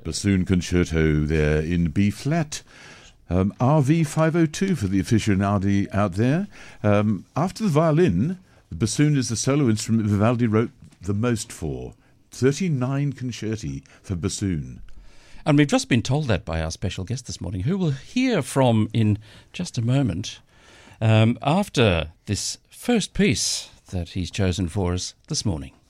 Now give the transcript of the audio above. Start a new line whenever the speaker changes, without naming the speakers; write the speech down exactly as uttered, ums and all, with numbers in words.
bassoon concerto there in B flat. Um, R V five oh two for the aficionado out there. Um, after the violin, the bassoon is the solo instrument Vivaldi wrote the most for. thirty-nine concerti for bassoon.
And we've just been told that by our special guest this morning, who we'll hear from in just a moment, um, after this first piece that he's chosen for us this morning.